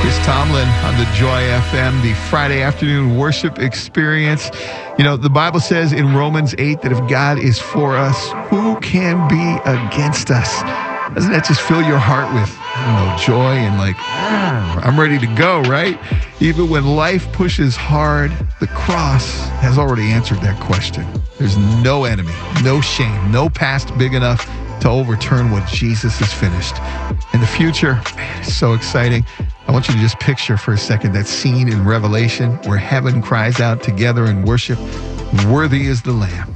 Chris Tomlin on the Joy FM, the Friday afternoon worship experience. You know, the Bible says in Romans 8 that if God is for us, who can be against us? Doesn't that just fill your heart with, joy and I'm ready to go, right? Even when life pushes hard, the cross has already answered that question. There's no enemy, no shame, no past big enough to overturn what Jesus has finished. In the future, man, it's so exciting. I want you to just picture for a second that scene in Revelation where heaven cries out together in worship, "Worthy is the Lamb."